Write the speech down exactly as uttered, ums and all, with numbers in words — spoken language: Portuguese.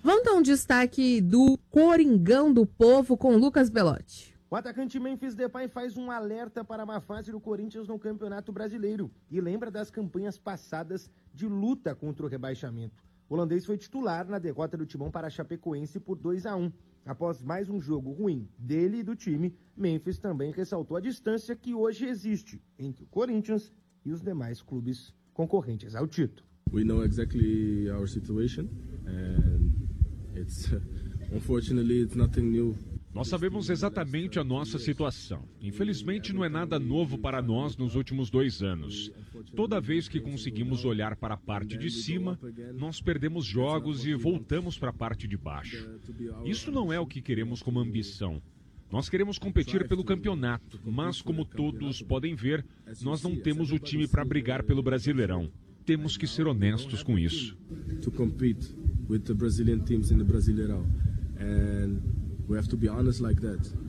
Vamos dar um destaque do Coringão do Povo com Lucas Belotti. O atacante Memphis Depay faz um alerta para a má fase do Corinthians no Campeonato Brasileiro e lembra das campanhas passadas de luta contra o rebaixamento. O holandês foi titular na derrota do Timão para a Chapecoense por dois a um. Após mais um jogo ruim dele e do time, Memphis também ressaltou a distância que hoje existe entre o Corinthians e os demais clubes concorrentes ao título. We know exactly our situation and it's unfortunately it's nothing new. Nós sabemos exatamente a nossa situação. Infelizmente, não é nada novo para nós nos últimos dois anos. Toda vez que conseguimos olhar para a parte de cima, nós perdemos jogos e voltamos para a parte de baixo. Isso não é o que queremos como ambição. Nós queremos competir pelo campeonato, mas como todos podem ver, nós não temos o time para brigar pelo Brasileirão. Temos que ser honestos com isso. To compete with the Brazilian teams in the Brasileirão. And we have to be honest like that.